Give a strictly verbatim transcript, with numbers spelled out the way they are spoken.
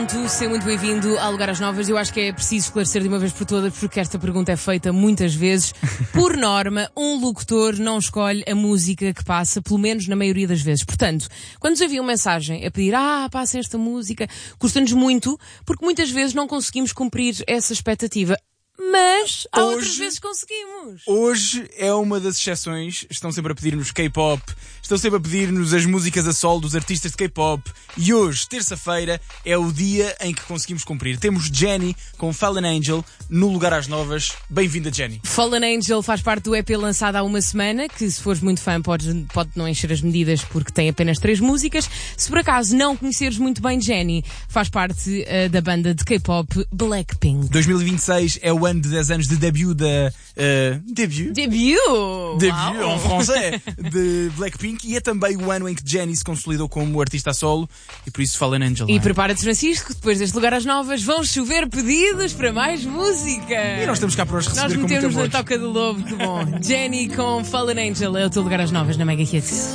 Seja muito bem-vindo ao Lugar às Novas. Eu acho que é preciso esclarecer de uma vez por todas, porque esta pergunta é feita muitas vezes. Por norma, um locutor não escolhe a música que passa, pelo menos na maioria das vezes. Portanto, quando nos enviam mensagem a pedir, ah, passem esta música, custa-nos muito, porque muitas vezes não conseguimos cumprir essa expectativa. Mas há hoje, outras vezes conseguimos. Hoje é uma das exceções. Estão sempre a pedir-nos K-pop, estão sempre a pedir-nos as músicas a solo dos artistas de K-pop. E hoje, terça-feira, é o dia em que conseguimos cumprir. Temos Jenny com Fallen Angel no Lugar às Novas. Bem-vinda, Jenny. Fallen Angel faz parte do E P lançado há uma semana, que se fores muito fã pode, pode não encher as medidas porque tem apenas três músicas. Se por acaso não conheceres muito bem Jenny, faz parte uh, da banda de K-pop Blackpink. dois mil e vinte e seis é o ano de dez anos de debut da... Uh, debut? Debut! Debut, Uau. em français, de Blackpink. E é também o ano em que Jenny se consolidou como artista a solo. E por isso Fallen Angel. E é? prepara-te, Francisco, depois deste Lugar às Novas vão chover pedidos para mais música. E nós estamos cá para os receber Nós com metemos muito na amor. Toca do Lobo, que bom. Jenny com Fallen Angel é o teu Lugar às Novas na Mega Hits.